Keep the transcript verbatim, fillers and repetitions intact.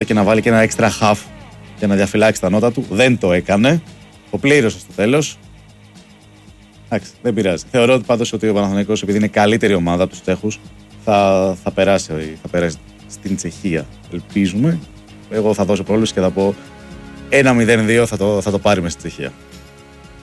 και να βάλει και ένα extra half για να διαφυλάξει τα νότα του. Δεν το έκανε. Το πλήρωσε στο τέλος. Εντάξει, δεν πειράζει. Θεωρώ ότι πάντως ότι ο Παναθηναϊκός, επειδή είναι καλύτερη ομάδα από τους Τσέχους, θα, θα, περάσει, θα περάσει στην Τσεχία. Ελπίζουμε. Εγώ θα δώσω πρόληψη και θα πω ένα μηδέν δύο θα το, θα το πάρει μες στη Τσεχία.